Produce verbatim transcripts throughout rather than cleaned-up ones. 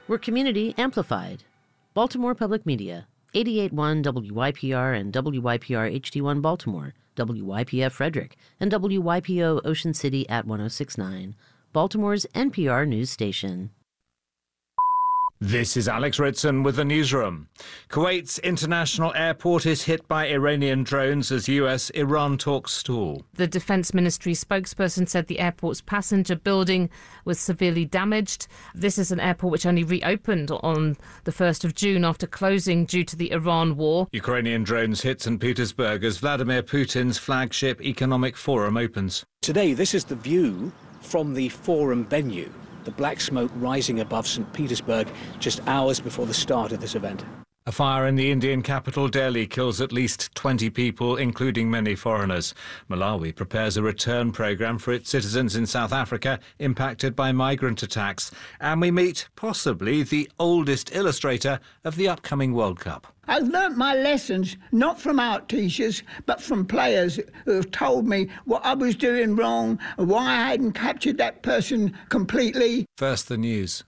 We're community amplified. Baltimore Public Media, eighty-eight point one W Y P R and W Y P R H D one Baltimore, W Y P F Frederick, and W Y P O Ocean City at one oh six point nine, Baltimore's N P R news station. This is Alex Ritson with the newsroom. Kuwait's international airport is hit by Iranian drones as U S Iran talks stall. The Defence Ministry spokesperson said the airport's passenger building was severely damaged. This is an airport which only reopened on the first of June after closing due to the Iran war. Ukrainian drones hit Saint Petersburg as Vladimir Putin's flagship economic forum opens. Today, this is the view from the forum venue. The black smoke rising above Saint Petersburg just hours before the start of this event. A fire in the Indian capital Delhi kills at least twenty people, including many foreigners. Malawi prepares a return programme for its citizens in South Africa impacted by migrant attacks. And we meet possibly the oldest illustrator of the upcoming World Cup. I've learnt my lessons not from art teachers, but from players who have told me what I was doing wrong, why I hadn't captured that person completely. First, the news.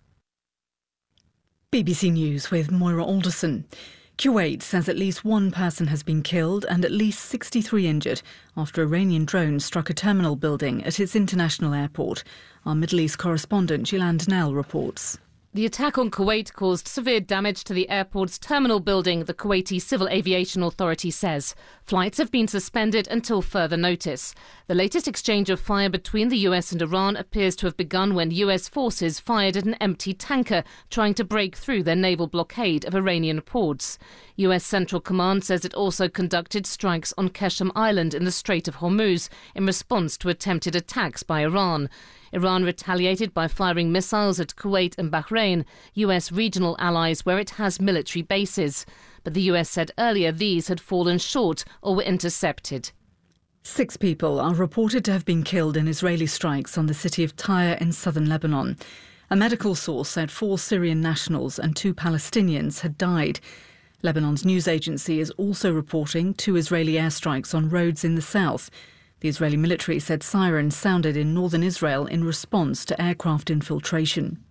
B B C News with Moira Alderson. Kuwait says at least one person has been killed and at least sixty-three injured after Iranian drones struck a terminal building at its international airport. Our Middle East correspondent Gillian Donnell reports. The attack on Kuwait caused severe damage to the airport's terminal building, the Kuwaiti Civil Aviation Authority says. Flights have been suspended until further notice. The latest exchange of fire between the U S and Iran appears to have begun when U S forces fired at an empty tanker trying to break through their naval blockade of Iranian ports. U S Central Command says it also conducted strikes on Qeshm Island in the Strait of Hormuz in response to attempted attacks by Iran. Iran retaliated by firing missiles at Kuwait and Bahrain, U S regional allies where it has military bases. But the U S said earlier these had fallen short or were intercepted. Six people are reported to have been killed in Israeli strikes on the city of Tyre in southern Lebanon. A medical source said four Syrian nationals and two Palestinians had died. Lebanon's news agency is also reporting two Israeli airstrikes on roads in the south. The Israeli military said sirens sounded in northern Israel in response to aircraft infiltration.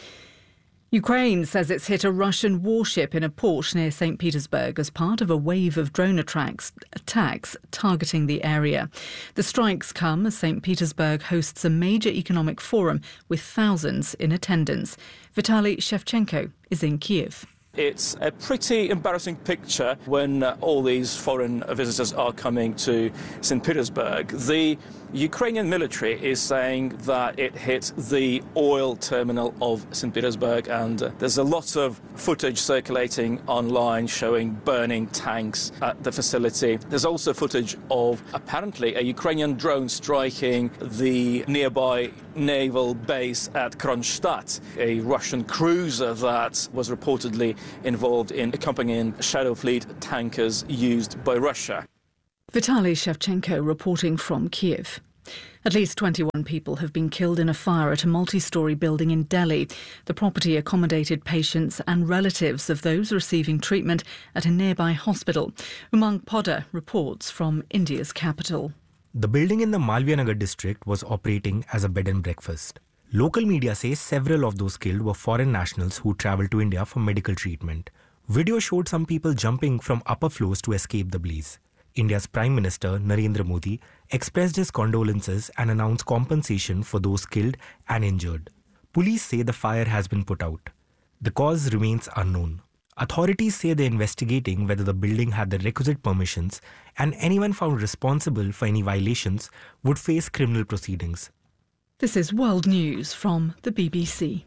Ukraine says it's hit a Russian warship in a port near Saint Petersburg as part of a wave of drone attacks, attacks targeting the area. The strikes come as Saint Petersburg hosts a major economic forum with thousands in attendance. Vitaly Shevchenko is in Kiev. It's a pretty embarrassing picture when uh, all these foreign visitors are coming to Saint Petersburg. The Ukrainian military is saying that it hit the oil terminal of Saint Petersburg, and uh, there's a lot of footage circulating online showing burning tanks at the facility. There's also footage of apparently a Ukrainian drone striking the nearby naval base at Kronstadt, a Russian cruiser that was reportedly involved in accompanying Shadow Fleet tankers used by Russia. Vitaly Shevchenko reporting from Kiev. At least twenty-one people have been killed in a fire at a multi-storey building in Delhi. The property accommodated patients and relatives of those receiving treatment at a nearby hospital. Umang Poddar reports from India's capital. The building in the Malviya district was operating as a bed and breakfast. Local media says several of those killed were foreign nationals who travelled to India for medical treatment. Video showed some people jumping from upper floors to escape the blaze. India's Prime Minister Narendra Modi expressed his condolences and announced compensation for those killed and injured. Police say the fire has been put out. The cause remains unknown. Authorities say they're investigating whether the building had the requisite permissions, and anyone found responsible for any violations would face criminal proceedings. This is World News from the B B C.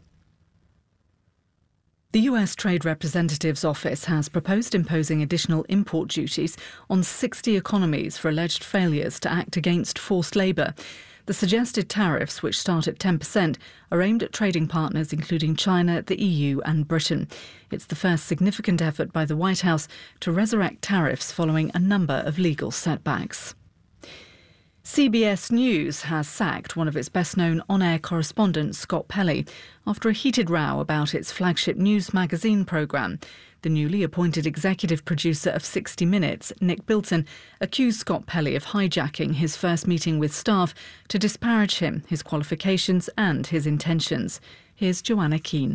The U S Trade Representative's office has proposed imposing additional import duties on sixty economies for alleged failures to act against forced labour. The suggested tariffs, which start at ten percent, are aimed at trading partners including China, the E U and Britain. It's the first significant effort by the White House to resurrect tariffs following a number of legal setbacks. C B S News has sacked one of its best-known on-air correspondents, Scott Pelley, after a heated row about its flagship news magazine programme. The newly appointed executive producer of sixty minutes, Nick Bilton, accused Scott Pelley of hijacking his first meeting with staff to disparage him, his qualifications and his intentions. Here's Joanna Keane.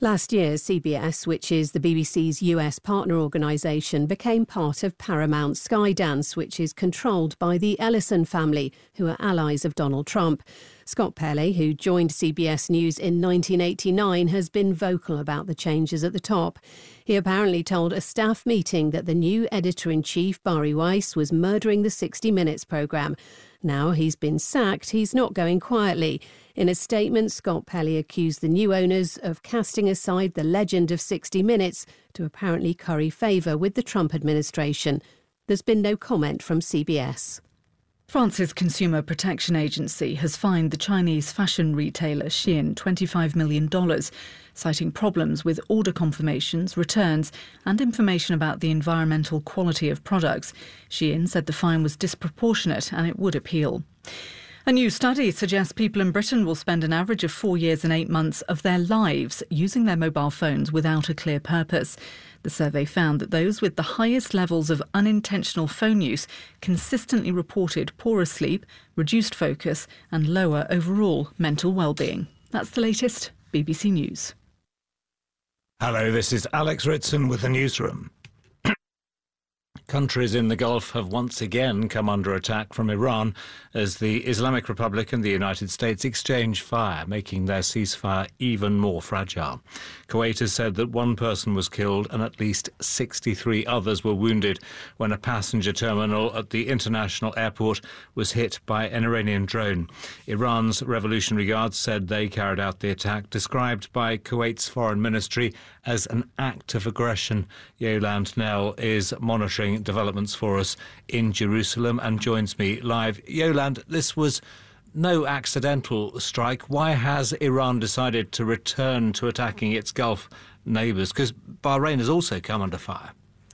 Last year, C B S, which is the B B C's U S partner organisation, became part of Paramount Skydance, which is controlled by the Ellison family, who are allies of Donald Trump. Scott Pelley, who joined C B S News in nineteen eighty-nine, has been vocal about the changes at the top. He apparently told a staff meeting that the new editor-in-chief, Bari Weiss, was murdering the sixty minutes programme. Now he's been sacked, he's not going quietly. In a statement, Scott Pelley accused the new owners of casting aside the legend of sixty minutes to apparently curry favour with the Trump administration. There's been no comment from C B S. France's Consumer Protection Agency has fined the Chinese fashion retailer Shein twenty-five million dollars, citing problems with order confirmations, returns and information about the environmental quality of products. Shein said the fine was disproportionate and it would appeal. A new study suggests people in Britain will spend an average of four years and eight months of their lives using their mobile phones without a clear purpose. The survey found that those with the highest levels of unintentional phone use consistently reported poorer sleep, reduced focus and lower overall mental well-being. That's the latest. B B C News. Hello, this is Alex Ritson with the newsroom. Countries in the Gulf have once again come under attack from Iran as the Islamic Republic and the United States exchange fire, making their ceasefire even more fragile. Kuwait has said that one person was killed and at least sixty-three others were wounded when a passenger terminal at the international airport was hit by an Iranian drone. Iran's Revolutionary Guards said they carried out the attack, described by Kuwait's foreign ministry as an act of aggression. Yolande Knell is monitoring developments for us in Jerusalem and joins me live. Yolande, this was no accidental strike. Why has Iran decided to return to attacking its Gulf neighbours? Because Bahrain has also come under fire.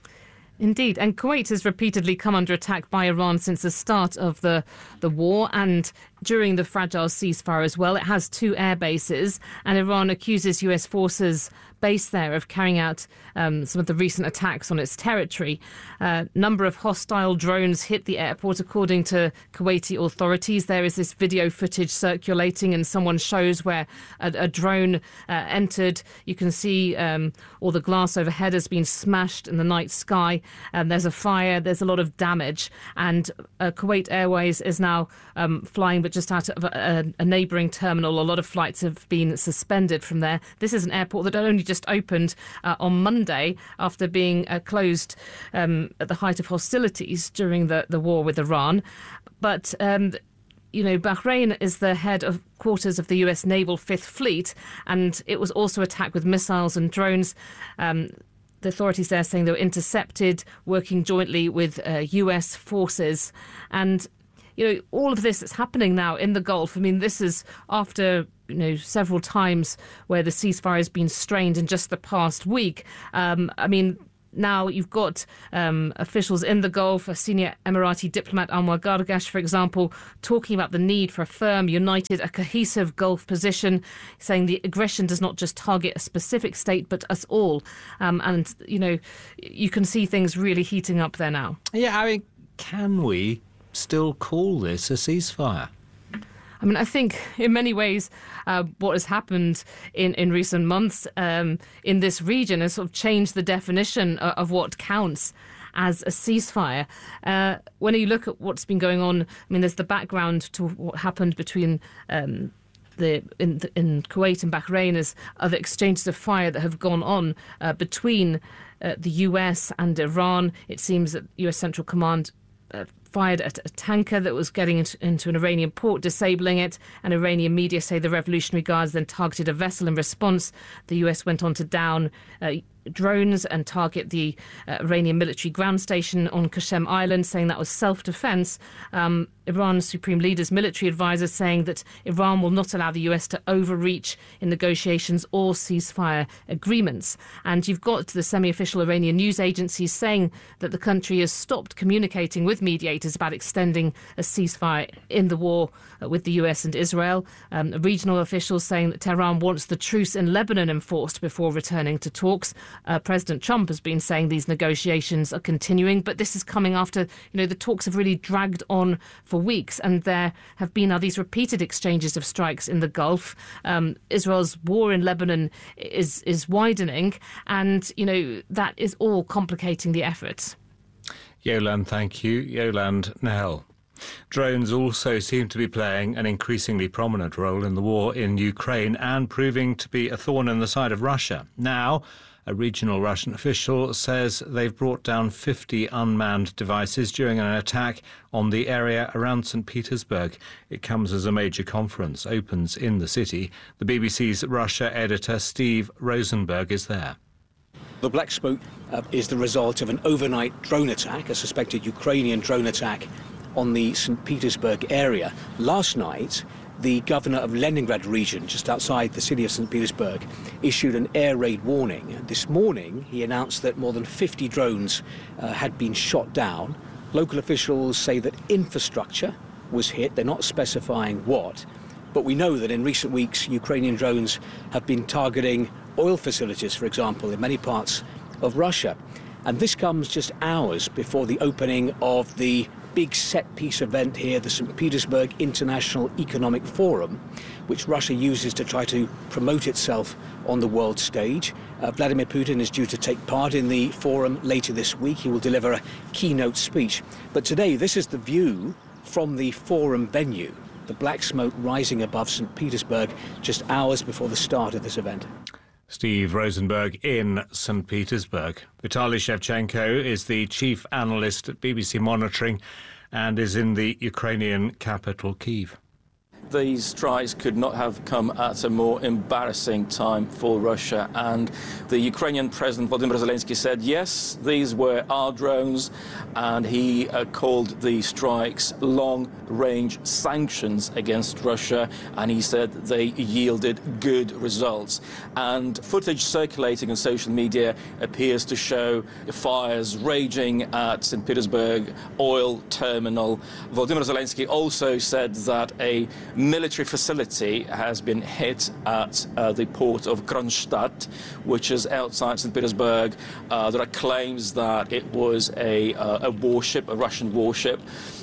Indeed, and Kuwait has repeatedly come under attack by Iran since the start of the, the war and during the fragile ceasefire as well. It has two air bases and Iran accuses U S forces based there of carrying out um, some of the recent attacks on its territory. A uh, number of hostile drones hit the airport, according to Kuwaiti authorities. There is this video footage circulating and someone shows where a, a drone uh, entered. You can see um, all the glass overhead has been smashed in the night sky. And there's a fire, there's a lot of damage. And uh, Kuwait Airways is now um, flying, but just out of a, a neighbouring terminal. A lot of flights have been suspended from there. This is an airport that only just opened uh, on Monday after being uh, closed um, at the height of hostilities during the, the war with Iran. But um, you know, Bahrain is the head of quarters of the U S Naval Fifth Fleet, and it was also attacked with missiles and drones. Um, the authorities there saying they were intercepted, working jointly with uh, U S forces. And, you know, all of this that's happening now in the Gulf, I mean, this is after, you know, several times where the ceasefire has been strained in just the past week. Um, I mean, now you've got um, officials in the Gulf, a senior Emirati diplomat, Anwar Gargash, for example, talking about the need for a firm, united, a cohesive Gulf position, saying the aggression does not just target a specific state, but us all. Um, and, you know, you can see things really heating up there now. Yeah, I mean, can we still call this a ceasefire? I mean, I think in many ways uh, what has happened in, in recent months um, in this region has sort of changed the definition of, of what counts as a ceasefire. Uh, when you look at what's been going on, I mean, there's the background to what happened between um, the in, in Kuwait and Bahrain as other exchanges of fire that have gone on uh, between uh, the U S and Iran. It seems that U S Central Command Uh, fired at a tanker that was getting into, into an Iranian port, disabling it, and Iranian media say the Revolutionary Guards then targeted a vessel in response. The U S went on to down uh, drones and target the uh, Iranian military ground station on Qasem Island, saying that was self-defense. Um, Iran's supreme leader's military advisor saying that Iran will not allow the U S to overreach in negotiations or ceasefire agreements. And you've got the semi-official Iranian news agencies saying that the country has stopped communicating with mediators about extending a ceasefire in the war with the U S and Israel. Um, regional officials saying that Tehran wants the truce in Lebanon enforced before returning to talks. Uh, President Trump has been saying these negotiations are continuing, but this is coming after, you know, the talks have really dragged on for weeks, and there have been now these repeated exchanges of strikes in the Gulf. Um, Israel's war in Lebanon is is widening, and, you know, that is all complicating the efforts. Yoland, thank you. Yoland Nahel. Drones also seem to be playing an increasingly prominent role in the war in Ukraine and proving to be a thorn in the side of Russia. Now, a regional Russian official says they've brought down fifty unmanned devices during an attack on the area around Saint Petersburg. It comes as a major conference opens in the city. The B B C's Russia editor Steve Rosenberg is there. The black smoke uh, is the result of an overnight drone attack, a suspected Ukrainian drone attack on the Saint Petersburg area. Last night, the governor of Leningrad region, just outside the city of Saint Petersburg, issued an air raid warning. And this morning, he announced that more than fifty drones uh, had been shot down. Local officials say that infrastructure was hit. They're not specifying what. But we know that in recent weeks, Ukrainian drones have been targeting oil facilities, for example, in many parts of Russia. And this comes just hours before the opening of the big set-piece event here, the Saint Petersburg International Economic Forum, which Russia uses to try to promote itself on the world stage. Uh, Vladimir Putin is due to take part in the forum later this week. He will deliver a keynote speech. But today, this is the view from the forum venue, the black smoke rising above Saint Petersburg just hours before the start of this event. Steve Rosenberg in Saint Petersburg. Vitaly Shevchenko is the chief analyst at B B C Monitoring and is in the Ukrainian capital, Kyiv. These strikes could not have come at a more embarrassing time for Russia. And the Ukrainian President Volodymyr Zelensky said, yes, these were our drones, and he uh, called the strikes long-range sanctions against Russia, and he said they yielded good results. And footage circulating on social media appears to show fires raging at Saint Petersburg oil terminal. Volodymyr Zelensky also said that a military facility has been hit at uh, the port of Kronstadt, which is outside Saint Petersburg. Uh, there are claims that it was a, uh, a warship, a Russian warship.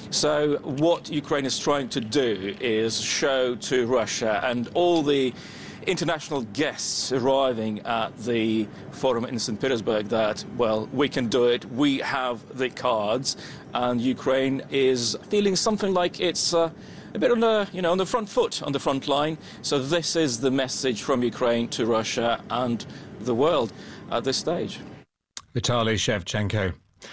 So what Ukraine is trying to do is show to Russia and all the international guests arriving at the forum in Saint Petersburg that, well, we can do it, we have the cards, and Ukraine is feeling something like it's uh, a bit on the, you know, on the front foot, on the front line. So this is the message from Ukraine to Russia and the world at this stage. Vitaly Shevchenko.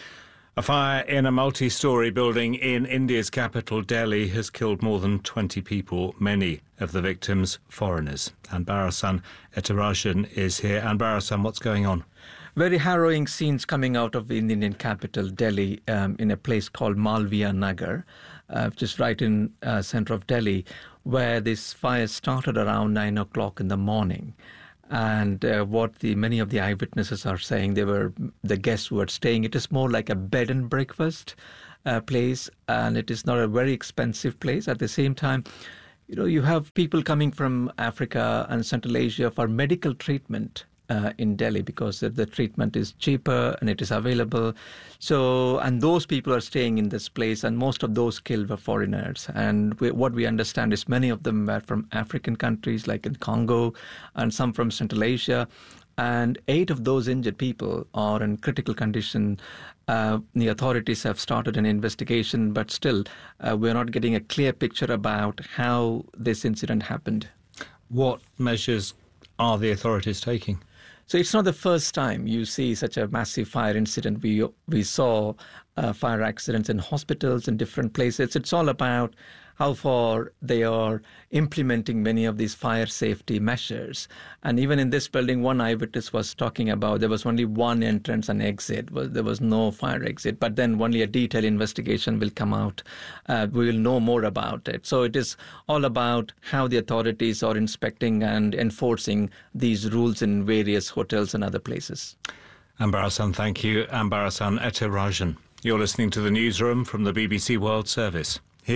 A fire in a multi-storey building in India's capital, Delhi, has killed more than twenty people, many of the victims foreigners. Anbarasan Etarajan is here. Anbarasan, what's going on? Very harrowing scenes coming out of the Indian capital, Delhi, um, in a place called Malviya Nagar, uh, just right in uh, centre of Delhi, where this fire started around nine o'clock in the morning. And uh, what the many of the eyewitnesses are saying, they were the guests who were staying. It is more like a bed and breakfast uh, place, and it is not a very expensive place. At the same time, you know, you have people coming from Africa and Central Asia for medical treatment uh, in Delhi because the, the treatment is cheaper and it is available. So, and those people are staying in this place, and most of those killed were foreigners. And we, what we understand is many of them were from African countries, like in Congo, and some from Central Asia. And eight of those injured people are in critical condition. Uh, the authorities have started an investigation, but still, uh, we're not getting a clear picture about how this incident happened. What measures are the authorities taking? So it's not the first time you see such a massive fire incident. We we saw uh, fire accidents in hospitals in different places. It's all about how far they are implementing many of these fire safety measures. And even in this building, one eyewitness was talking about there was only one entrance and exit. There was no fire exit. But then only a detailed investigation will come out. Uh, we will know more about it. So it is all about how the authorities are inspecting and enforcing these rules in various hotels and other places. Anbarasan, thank you. Anbarasan Etarajan. You're listening to the newsroom from the B B C World Service. Here,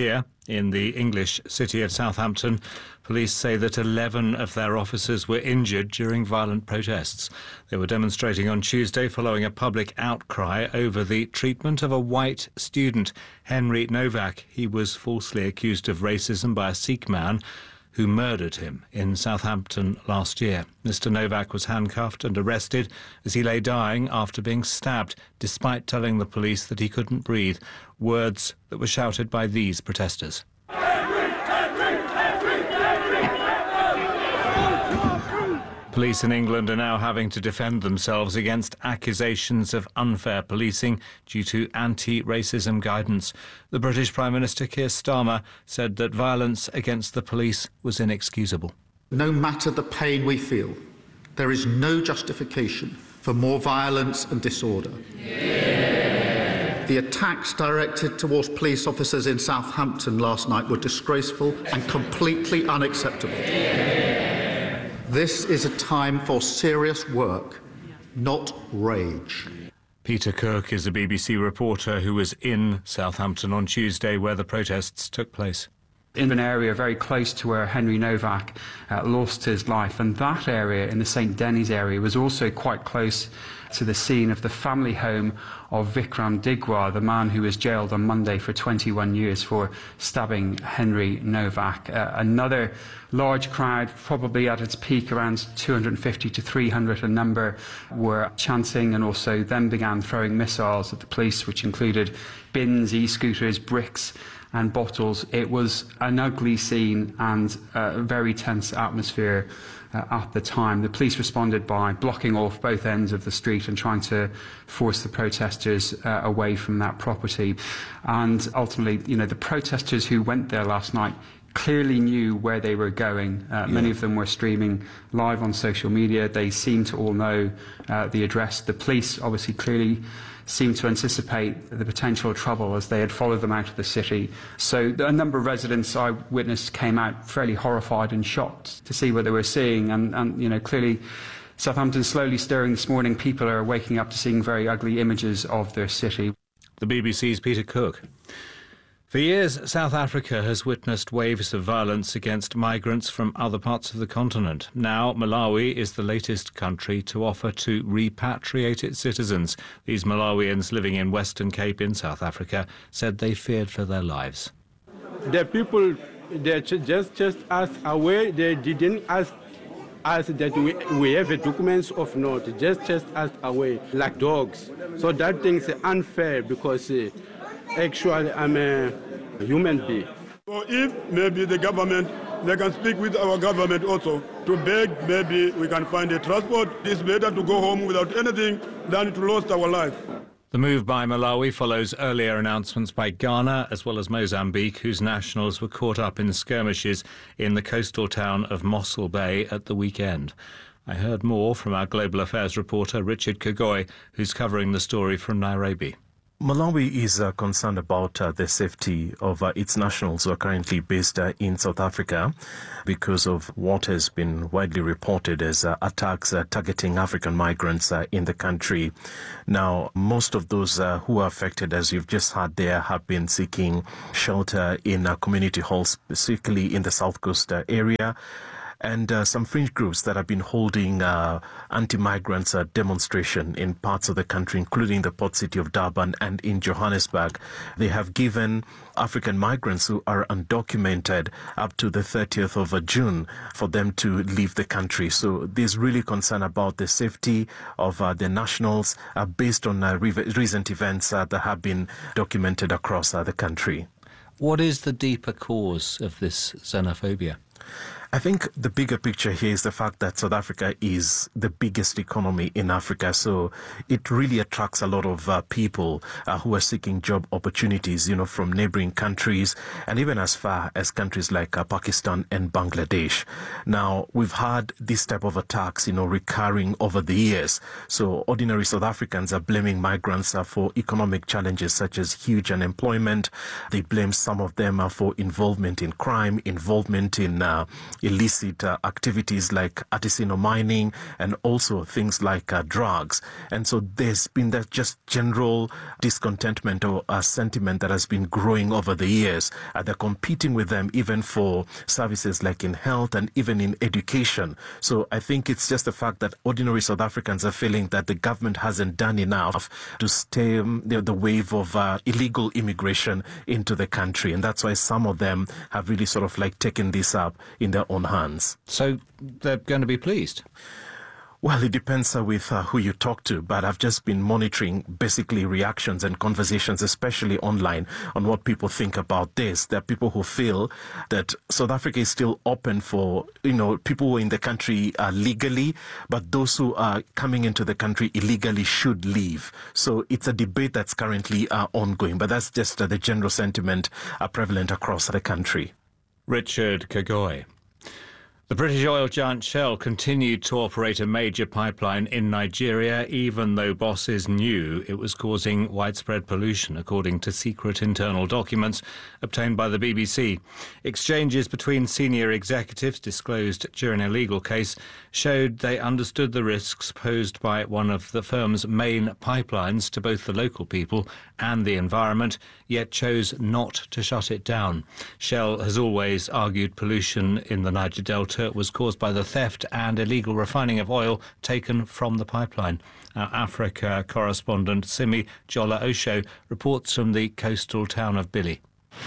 In the English city of Southampton, police say that eleven of their officers were injured during violent protests. They were demonstrating on Tuesday following a public outcry over the treatment of a white student, Henry Novak. He was falsely accused of racism by a Sikh man who murdered him in Southampton last year. Mister Novak was handcuffed and arrested as he lay dying after being stabbed, despite telling the police that he couldn't breathe, words that were shouted by these protesters. Police in England are now having to defend themselves against accusations of unfair policing due to anti-racism guidance. The British Prime Minister Keir Starmer said that violence against the police was inexcusable. No matter the pain we feel, there is no justification for more violence and disorder. Yeah. The attacks directed towards police officers in Southampton last night were disgraceful and completely unacceptable. Yeah. This is a time for serious work, not rage. Peter Cook is a B B C reporter who was in Southampton on Tuesday where the protests took place. In an area very close to where Henry Novak uh, lost his life, and that area in the Saint Denis area was also quite close to the scene of the family home of Vikram Digwa, the man who was jailed on Monday for twenty-one years for stabbing Henry Novak. Uh, another large crowd, probably at its peak around two hundred fifty to three hundred a number, were chanting and also then began throwing missiles at the police, which included bins, e-scooters, bricks and bottles. It was an ugly scene and a very tense atmosphere uh, at the time. The police responded by blocking off both ends of the street and trying to force the protesters uh, away from that property. And ultimately, you know, the protesters who went there last night clearly knew where they were going. Uh, yeah. Many of them were streaming live on social media. They seemed to all know uh, the address. The police obviously clearly seemed to anticipate the potential trouble as they had followed them out of the city. So a number of residents I witnessed came out fairly horrified and shocked to see what they were seeing. And, and you know, clearly Southampton's slowly stirring this morning. People are waking up to seeing very ugly images of their city. The B B C's Peter Cook. For years, South Africa has witnessed waves of violence against migrants from other parts of the continent. Now, Malawi is the latest country to offer to repatriate its citizens. These Malawians living in Western Cape in South Africa said they feared for their lives. The people, they just, just asked away. They didn't ask us that we, we have a documents of not. Just, just asked away like dogs. So that thing is unfair because uh, actually, I'm a human being. So if maybe the government, they can speak with our government also to beg, maybe we can find a transport. It's better to go home without anything than to lose our life. The move by Malawi follows earlier announcements by Ghana as well as Mozambique, whose nationals were caught up in skirmishes in the coastal town of Mossel Bay at the weekend. I heard more from our Global Affairs reporter Richard Kagoi, who's covering the story from Nairobi. Malawi is uh, concerned about uh, the safety of uh, its nationals who are currently based uh, in South Africa because of what has been widely reported as uh, attacks uh, targeting African migrants uh, in the country. Now, most of those uh, who are affected, as you've just heard there, have been seeking shelter in uh, community halls, specifically in the South Coast uh, area. And uh, some fringe groups that have been holding uh, anti-migrants uh, demonstration in parts of the country, including the port city of Durban and in Johannesburg. They have given African migrants who are undocumented up to the thirtieth of June for them to leave the country. So there's really concern about the safety of uh, the nationals uh, based on uh, re- recent events uh, that have been documented across uh, the country. What is the deeper cause of this xenophobia? I think the bigger picture here is the fact that South Africa is the biggest economy in Africa, so it really attracts a lot of uh, people uh, who are seeking job opportunities, you know, from neighboring countries and even as far as countries like uh, Pakistan and Bangladesh. Now, we've had this type of attacks, you know, recurring over the years. So ordinary South Africans are blaming migrants uh, for economic challenges such as huge unemployment. They blame some of them uh, for involvement in crime, involvement in uh, illicit uh, activities like artisanal mining and also things like uh, drugs. And so there's been that just general discontentment or uh, sentiment that has been growing over the years. Uh, they're competing with them even for services like in health and even in education. So I think it's just the fact that ordinary South Africans are feeling that the government hasn't done enough to stem the, the wave of uh, illegal immigration into the country. And that's why some of them have really sort of like taken this up in their own hands. So they're going to be pleased? Well, it depends uh, with uh, who you talk to, but I've just been monitoring basically reactions and conversations, especially online, on what people think about this. There are people who feel that South Africa is still open for, you know, people who are in the country uh, legally, but those who are coming into the country illegally should leave. So it's a debate that's currently uh, ongoing, but that's just uh, the general sentiment uh, prevalent across the country. Richard Kagoi. The British oil giant Shell continued to operate a major pipeline in Nigeria, even though bosses knew it was causing widespread pollution, according to secret internal documents obtained by the B B C. Exchanges between senior executives disclosed during a legal case showed they understood the risks posed by one of the firm's main pipelines to both the local people and the environment, yet chose not to shut it down. Shell has always argued pollution in the Niger Delta was caused by the theft and illegal refining of oil taken from the pipeline. Our Africa correspondent Simi Jola Osho reports from the coastal town of Billy.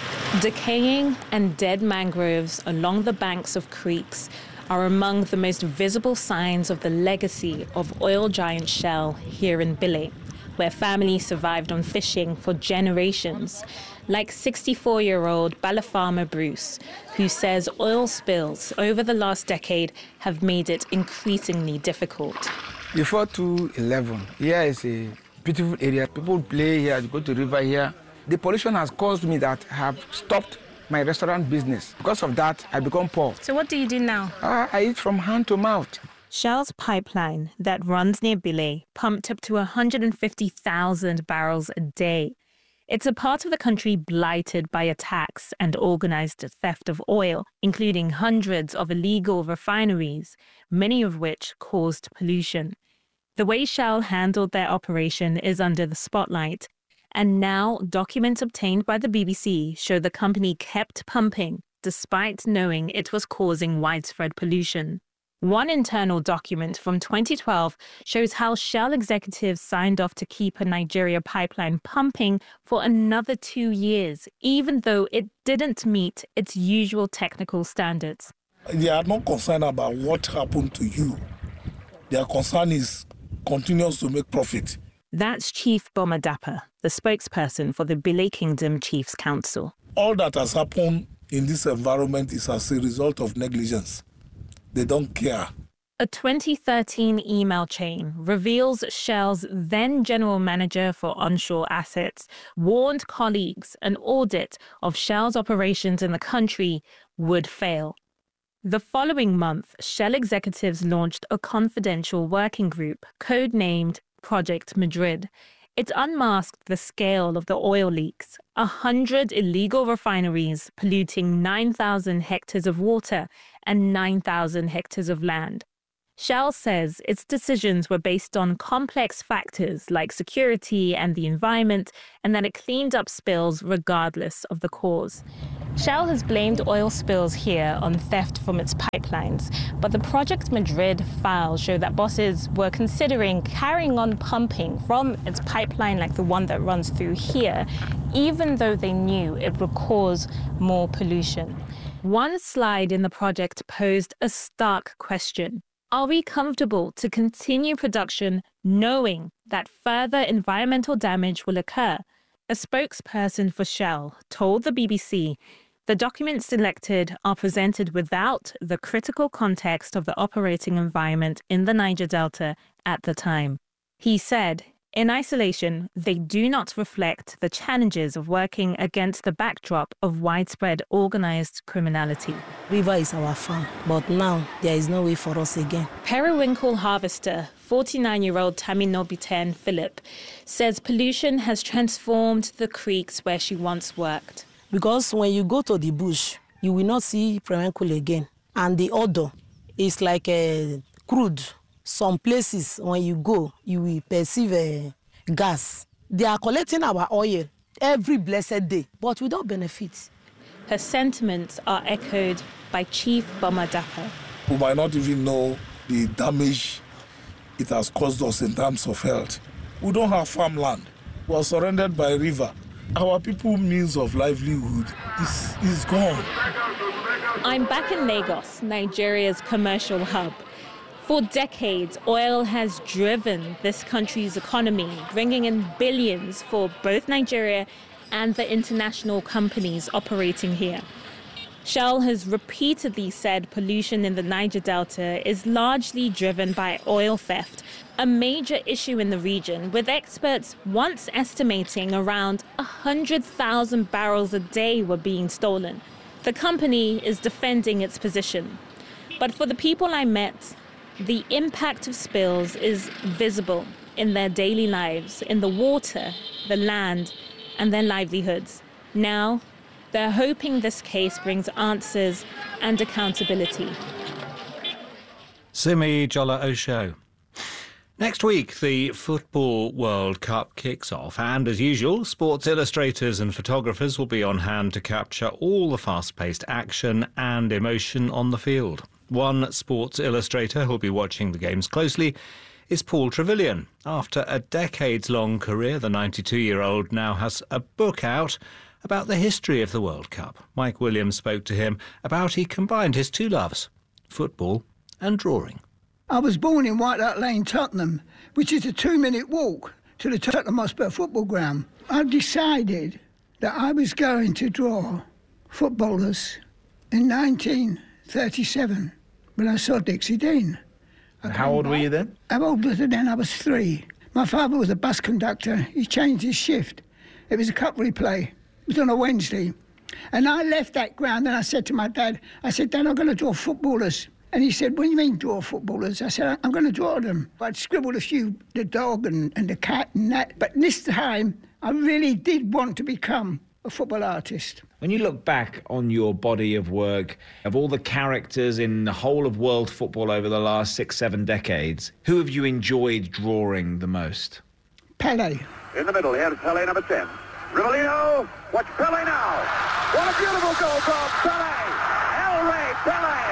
Decaying and dead mangroves along the banks of creeks are among the most visible signs of the legacy of oil giant Shell here in Billy, where families survived on fishing for generations, like sixty-four-year-old Balafama Bruce, who says oil spills over the last decade have made it increasingly difficult. Before two eleven, here is a beautiful area. People play here, go to the river here. The pollution has caused me that I have stopped my restaurant business. Because of that, I become poor. So what do you do now? Uh, I eat from hand to mouth. Shell's pipeline that runs near Billy pumped up to one hundred fifty thousand barrels a day. It's a part of the country blighted by attacks and organized theft of oil, including hundreds of illegal refineries, many of which caused pollution. The way Shell handled their operation is under the spotlight, and now documents obtained by the B B C show the company kept pumping despite knowing it was causing widespread pollution. One internal document from twenty twelve shows how Shell executives signed off to keep a Nigeria pipeline pumping for another two years, even though it didn't meet its usual technical standards. They are not concerned about what happened to you. Their concern is continues to make profit. That's Chief Bomadapa, the spokesperson for the Billy Kingdom Chiefs Council. All that has happened in this environment is as a result of negligence. They don't care. A twenty thirteen email chain reveals Shell's then general manager for onshore assets warned colleagues an audit of Shell's operations in the country would fail. The following month, Shell executives launched a confidential working group codenamed Project Madrid. It unmasked the scale of the oil leaks, a hundred illegal refineries polluting nine thousand hectares of water and nine thousand hectares of land. Shell says its decisions were based on complex factors like security and the environment, and that it cleaned up spills regardless of the cause. Shell has blamed oil spills here on theft from its pipelines, but the Project Madrid files show that bosses were considering carrying on pumping from its pipeline like the one that runs through here, even though they knew it would cause more pollution. One slide in the project posed a stark question. Are we comfortable to continue production knowing that further environmental damage will occur? A spokesperson for Shell told the B B C the documents selected are presented without the critical context of the operating environment in the Niger Delta at the time. He said, in isolation, they do not reflect the challenges of working against the backdrop of widespread organized criminality. River is our farm, but now there is no way for us again. Periwinkle harvester, forty-nine-year-old Taminobiten Philip, says pollution has transformed the creeks where she once worked. Because when you go to the bush, you will not see periwinkle again. and the odor is like a crude. Some places, when you go, you will perceive a gas. They are collecting our oil every blessed day, but without benefit. Her sentiments are echoed by Chief Bomadapa. We might not even know the damage it has caused us in terms of health. We don't have farmland. We are surrounded by a river. Our people's means of livelihood is, is gone. I'm back in Lagos, Nigeria's commercial hub. For decades, oil has driven this country's economy, bringing in billions for both Nigeria and the international companies operating here. Shell has repeatedly said pollution in the Niger Delta is largely driven by oil theft, a major issue in the region, with experts once estimating around one hundred thousand barrels a day were being stolen. The company is defending its position. But for the people I met, the impact of spills is visible in their daily lives, in the water, the land, and their livelihoods. Now, they're hoping this case brings answers and accountability. Simi Jola Osho. Next week, the Football World Cup kicks off, and as usual, sports illustrators and photographers will be on hand to capture all the fast-paced action and emotion on the field. One sports illustrator who'll be watching the games closely is Paul Trevelyan. After a decades-long career, the ninety-two-year-old now has a book out about the history of the World Cup. Mike Williams spoke to him about he combined his two loves, football and drawing. I was born in White Hart Lane, Tottenham, which is a two-minute walk to the Tottenham Hotspur football ground. I decided that I was going to draw footballers in nineteen thirty-seven when I saw Dixie Dean. How old were you then? How old was I then? I was three. My father was a bus conductor. He changed his shift. It was a cup replay. It was on a Wednesday. And I left that ground and I said to my dad, I said, Dad, I'm going to draw footballers. And he said, what do you mean draw footballers? I said, I'm going to draw them. I'd scribbled a few, the dog and, and the cat and that. But this time, I really did want to become a football artist. When you look back on your body of work, of all the characters in the whole of world football over the last six, seven decades, who have you enjoyed drawing the most? Pele. In the middle, here's Pele, number ten. Rivellino, watch Pele now. What a beautiful goal from Pele. El Rey Pele.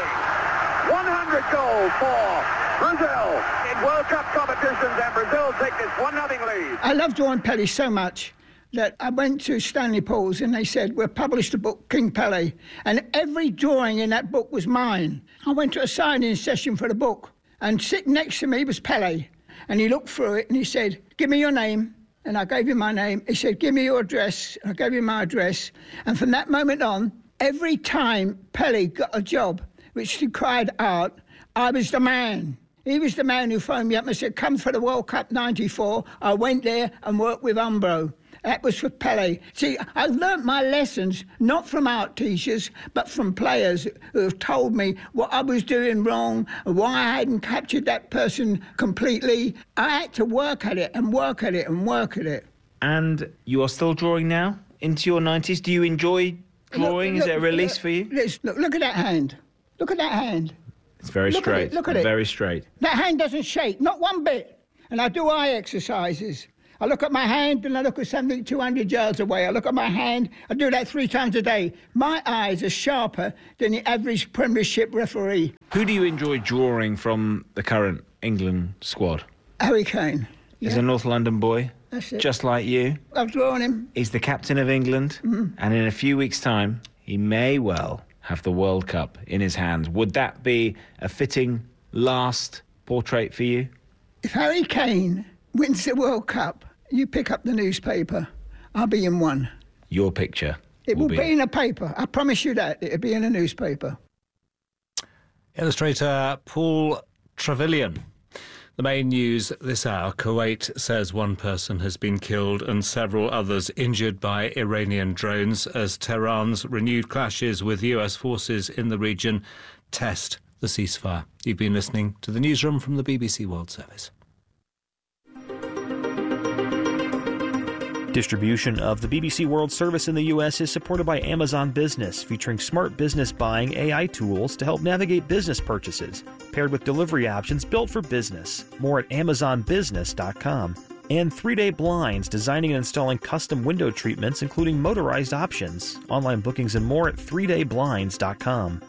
one hundred goals for Brazil in World Cup competitions, and Brazil take this one nothing lead. I love drawing Pele so much that I went to Stanley Paul's and they said, we'll publish the book King Pele. And every drawing in that book was mine. I went to a signing session for the book and sitting next to me was Pele. And he looked through it and he said, give me your name. And I gave him my name. He said, give me your address. I gave him my address. And from that moment on, every time Pele got a job which required art, I was the man. He was the man who phoned me up and said, come for the World Cup ninety-four. I went there and worked with Umbro. That was for Pele. See, I learnt my lessons not from art teachers, but from players who have told me what I was doing wrong, why I hadn't captured that person completely. I had to work at it and work at it and work at it. And you are still drawing now, into your nineties? Do you enjoy drawing? Look, look, Is it a release look, for you? Look, look at that hand. Look at that hand. It's very look straight. At it, look at it. Very straight. That hand doesn't shake, not one bit. And I do eye exercises. I look at my hand and I look at something two hundred yards away. I look at my hand. I do that three times a day. My eyes are sharper than the average Premiership referee. Who do you enjoy drawing from the current England squad? Harry Kane. He's Yeah. a North London boy, That's it. just like you. I've drawn him. He's the captain of England, Mhm. and in a few weeks' time, he may well have the World Cup in his hands. Would that be a fitting last portrait for you? If Harry Kane wins the World Cup, you pick up the newspaper. I'll be in one. Your picture It will be in a paper. I promise you that. It'll be in a newspaper. Illustrator Paul Trevelyan. The main news this hour, Kuwait says one person has been killed and several others injured by Iranian drones as Tehran's renewed clashes with U S forces in the region test the ceasefire. You've been listening to the newsroom from the B B C World Service. Distribution of the B B C World Service in the U S is supported by Amazon Business, featuring smart business buying A I tools to help navigate business purchases, paired with delivery options built for business. More at amazon business dot com. And three day Blinds, designing and installing custom window treatments, including motorized options. Online bookings and more at three day blinds dot com.